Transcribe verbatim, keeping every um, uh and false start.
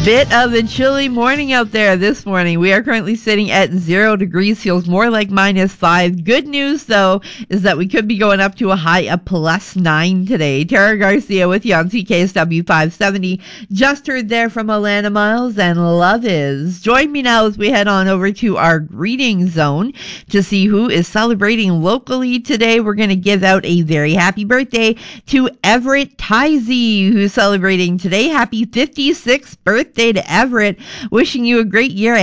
Bit of a chilly morning out there this morning. We are currently sitting at zero degrees, feels more like minus five. Good news, though, is that we could be going up to a high of plus nine today. Tara Garcia with you on C K S W five seventy. Just heard there from Alana Miles and Love Is. Join me now as we head on over to our greeting zone to see who is celebrating locally today. We're going to give out a very happy birthday to Everett Tizey, who's celebrating today. Happy fifty-sixth birthday to Everett. Wishing you a great year